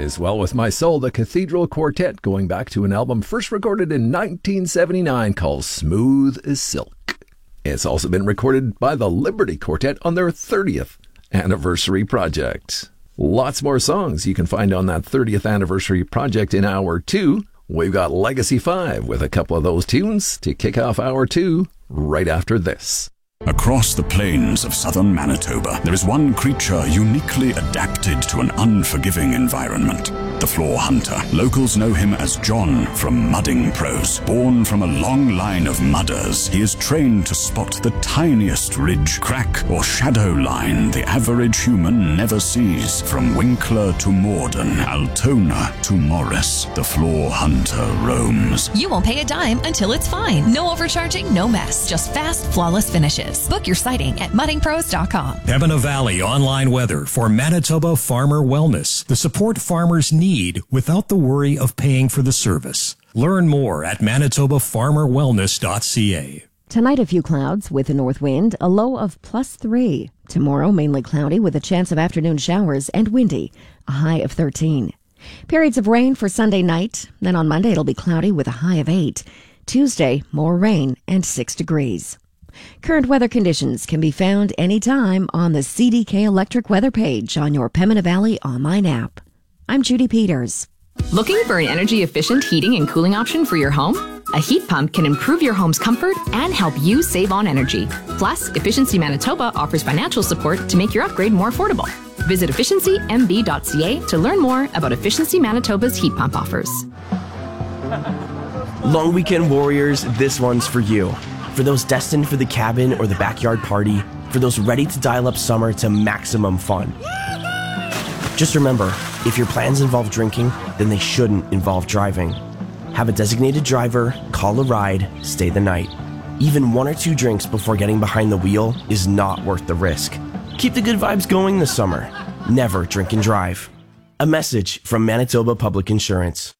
as Well With My Soul, the Cathedral Quartet, going back to an album first recorded in 1979 called Smooth as Silk. It's also been recorded by the Liberty Quartet on their 30th anniversary project. Lots more songs you can find on that 30th anniversary project in Hour 2. We've got Legacy 5 with a couple of those tunes to kick off Hour 2 right after this. Across the plains of southern Manitoba, there is one creature uniquely adapted to an unforgiving environment. The floor hunter. Locals know him as John from Mudding Pros. Born from a long line of mudders, he is trained to spot the tiniest ridge, crack, or shadow line the average human never sees. From Winkler to Morden, Altona to Morris, the floor hunter roams. You won't pay a dime until it's fine. No overcharging, no mess. Just fast, flawless finishes. Book your sighting at muddingpros.com. Pembina Valley online weather for Manitoba Farmer Wellness. The support farmers need without the worry of paying for the service. Learn more at manitobafarmerwellness.ca. Tonight, a few clouds with a north wind, a low of +3. Tomorrow, mainly cloudy with a chance of afternoon showers and windy, a high of 13. Periods of rain for Sunday night. Then on Monday, it'll be cloudy with a high of 8. Tuesday, more rain and 6 degrees. Current weather conditions can be found anytime on the CDK Electric weather page on your Pembina Valley online app. I'm Judy Peters. Looking for an energy-efficient heating and cooling option for your home? A heat pump can improve your home's comfort and help you save on energy. Plus, Efficiency Manitoba offers financial support to make your upgrade more affordable. Visit efficiencymb.ca to learn more about Efficiency Manitoba's heat pump offers. Long weekend warriors, this one's for you. For those destined for the cabin or the backyard party, for those ready to dial up summer to maximum fun. Just remember, if your plans involve drinking, then they shouldn't involve driving. Have a designated driver, call a ride, stay the night. Even 1 or 2 drinks before getting behind the wheel is not worth the risk. Keep the good vibes going this summer. Never drink and drive. A message from Manitoba Public Insurance.